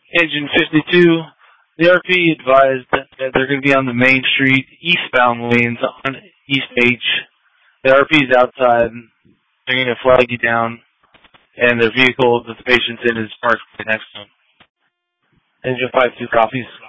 Engine 52, the RP advised that they're going to be on the Main Street eastbound lanes on East H. The RP's outside. They're going to flag you down, and their vehicle that the patient's in is parked right next to them. Engine 52 copies.